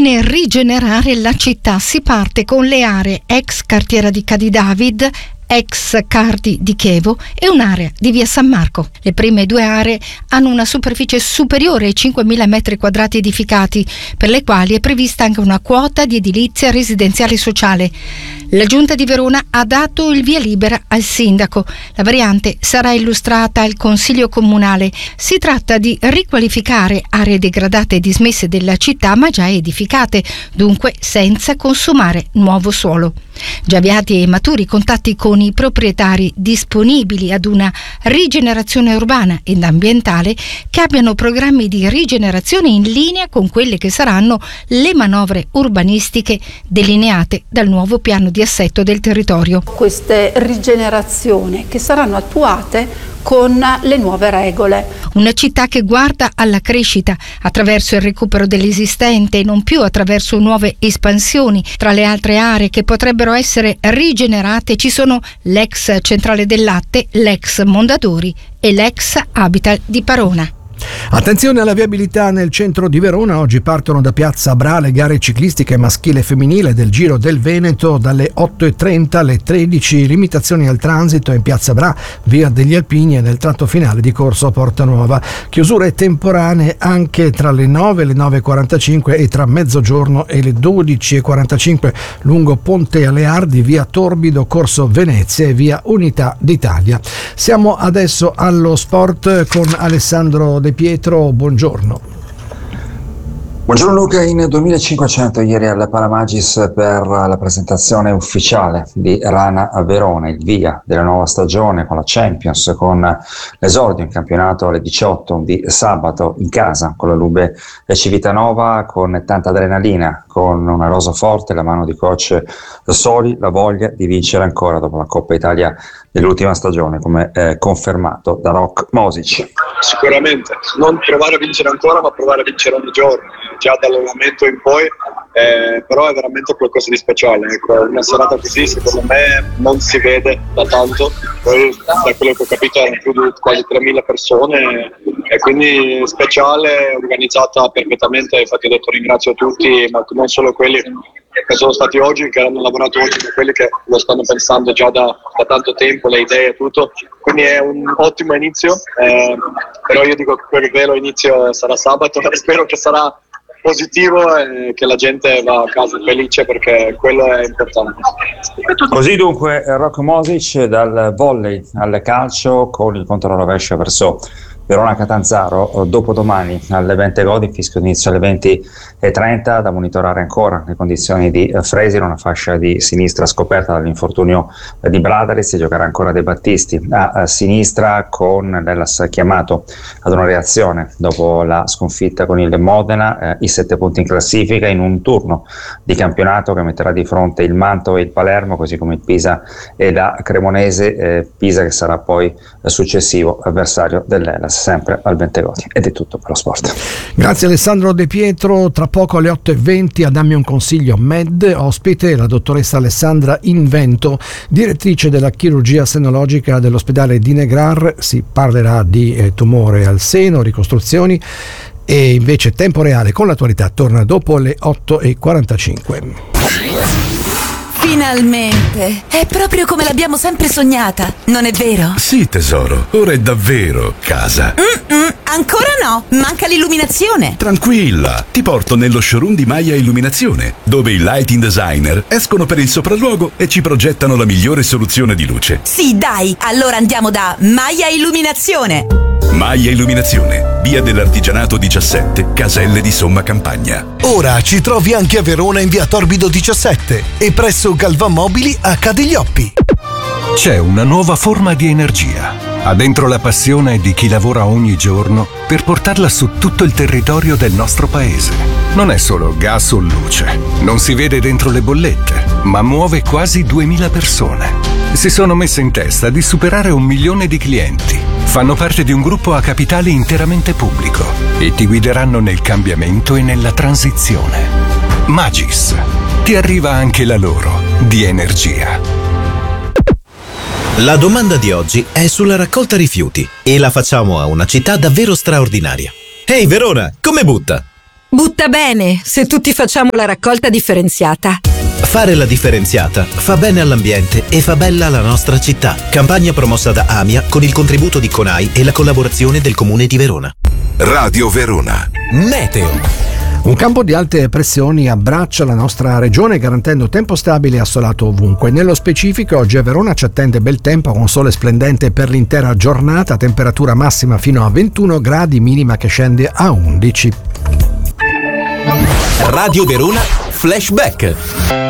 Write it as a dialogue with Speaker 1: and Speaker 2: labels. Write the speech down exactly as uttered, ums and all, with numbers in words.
Speaker 1: fine rigenerare la città. Si parte con le aree ex cartiera di Cadi David, ex Cardi di Chievo e un'area di via San Marco. Le prime due aree hanno una superficie superiore ai cinquemila metri quadrati edificati, per le quali è prevista anche una quota di edilizia residenziale sociale. La Giunta di Verona ha dato il via libera al sindaco. La variante sarà illustrata al Consiglio Comunale. Si tratta di riqualificare aree degradate e dismesse della città ma già edificate, dunque senza consumare nuovo suolo. Già avviati e maturi contatti con i proprietari disponibili ad una rigenerazione urbana ed ambientale che abbiano programmi di rigenerazione in linea con quelle che saranno le manovre urbanistiche delineate dal nuovo piano di assetto del territorio.
Speaker 2: Queste rigenerazioni che saranno attuate con le nuove regole.
Speaker 1: Una città che guarda alla crescita attraverso il recupero dell'esistente e non più attraverso nuove espansioni. Tra le altre aree che potrebbero essere rigenerate ci sono l'ex Centrale del Latte, l'ex Mondadori e l'ex Habitat di Parona.
Speaker 3: Attenzione alla viabilità nel centro di Verona. Oggi partono da Piazza Bra le gare ciclistiche maschile e femminile del Giro del Veneto dalle otto e trenta alle tredici. Limitazioni al transito in Piazza Bra, via degli Alpini e nel tratto finale di Corso Porta Nuova. Chiusure temporanee anche tra le nove e le nove e quarantacinque e tra mezzogiorno e le dodici e quarantacinque lungo Ponte Aleardi, via Torbido, Corso Venezia e via Unità d'Italia. Siamo adesso allo sport con Alessandro De Pietro, buongiorno.
Speaker 4: Buongiorno Luca, in duemilacinquecento ieri alla Palamagis per la presentazione ufficiale di Rana a Verona, il via della nuova stagione con la Champions, con l'esordio in campionato alle diciotto di sabato in casa con la Lube Civitanova, con tanta adrenalina, con una rosa forte, la mano di coach Soli, la voglia di vincere ancora dopo la Coppa Italia dell'ultima stagione, come eh, confermato da Rok Mosic.
Speaker 5: Sicuramente, non provare a vincere ancora, ma provare a vincere ogni giorno, già dall'allenamento in poi, eh, però è veramente qualcosa di speciale. Ecco, una serata così secondo me non si vede da tanto, poi da quello che ho capito erano più di quasi tremila persone e quindi speciale, organizzata perfettamente. Infatti ho detto ringrazio tutti, ma non solo quelli che sono stati oggi, che hanno lavorato oggi, ma quelli che lo stanno pensando già da, da tanto tempo, le idee e tutto, quindi è un ottimo inizio, eh, però io dico che quel vero inizio sarà sabato e spero che sarà positivo e che la gente va a casa felice, perché quello è importante.
Speaker 4: Così dunque Rok Mosic, dal volley al calcio con il controrovescio verso Verona Catanzaro dopodomani alle venti Godi, fischio d'inizio alle venti e trenta, da monitorare ancora le condizioni di Fresi, una fascia di sinistra scoperta dall'infortunio di Bradaris, si giocherà ancora De Battisti a, a sinistra, con l'Hellas chiamato ad una reazione dopo la sconfitta con il Modena, eh, i sette punti in classifica in un turno di campionato che metterà di fronte il Manto e il Palermo, così come il Pisa e la Cremonese, eh, Pisa che sarà poi eh, successivo avversario dell'Hellas, sempre al Bentegodi. Ed è tutto per lo sport.
Speaker 3: Grazie Alessandro De Pietro. Tra poco alle otto e venti a Dammi un consiglio Med, ospite la dottoressa Alessandra Invento, direttrice della chirurgia senologica dell'ospedale di Negrar. Si parlerà di eh, tumore al seno, ricostruzioni, e invece Tempo Reale con l'attualità torna dopo le otto e quarantacinque.
Speaker 6: Finalmente! È proprio come l'abbiamo sempre sognata, non è vero?
Speaker 7: Sì, tesoro, ora è davvero casa.
Speaker 6: Mm-mm, ancora no, manca l'illuminazione.
Speaker 7: Tranquilla, ti porto nello showroom di Maia Illuminazione, dove i lighting designer escono per il sopralluogo e ci progettano la migliore soluzione di luce.
Speaker 6: Sì, dai, allora andiamo da Maia Illuminazione.
Speaker 7: Maia Illuminazione, via dell'Artigianato diciassette, Caselle di Somma Campagna.
Speaker 8: Ora ci trovi anche a Verona in via Torbido diciassette e presso Galvan Mobili a Cadiglioppi.
Speaker 9: C'è una nuova forma di energia. Ha dentro la passione di chi lavora ogni giorno per portarla su tutto il territorio del nostro paese. Non è solo gas o luce, non si vede dentro le bollette, ma muove quasi duemila persone. Si sono messe in testa di superare un milione di clienti. Fanno parte di un gruppo a capitale interamente pubblico e ti guideranno nel cambiamento e nella transizione. Magis. Ti arriva anche la loro di energia.
Speaker 10: La domanda di oggi è sulla raccolta rifiuti e la facciamo a una città davvero straordinaria. Ehi Verona, come butta?
Speaker 11: Butta bene, se tutti facciamo la raccolta differenziata.
Speaker 10: Fare la differenziata fa bene all'ambiente e fa bella la nostra città. Campagna promossa da AMIA con il contributo di CONAI e la collaborazione del Comune di Verona.
Speaker 12: Radio Verona.
Speaker 10: Meteo.
Speaker 3: Un campo di alte pressioni abbraccia la nostra regione garantendo tempo stabile e assolato ovunque. Nello specifico oggi a Verona ci attende bel tempo con sole splendente per l'intera giornata, temperatura massima fino a ventuno gradi, minima che scende a undici.
Speaker 10: Radio Verona Flashback.